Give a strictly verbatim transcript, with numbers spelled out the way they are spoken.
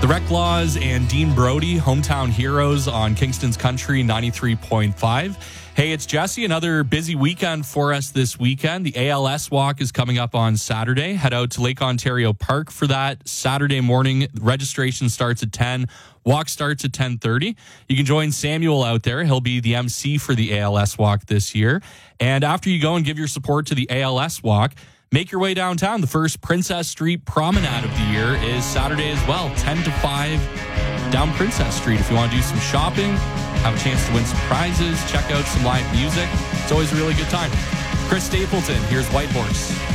The Reclaws and Dean Brody, Hometown Heroes on Kingston's Country ninety-three point five. Hey, it's Jesse. Another busy weekend for us this weekend. The A L S Walk is coming up on Saturday. Head out to Lake Ontario Park for that Saturday morning. Registration starts at ten. Walk starts at ten thirty. You can join Samuel out there. He'll be the M C for the A L S Walk this year. And after you go and give your support to the A L S Walk, make your way downtown. The first Princess Street Promenade of the year is Saturday as well, ten to five down Princess Street. If you want to do some shopping, have a chance to win some prizes, check out some live music. It's always a really good time. Chris Stapleton, here's White Horse.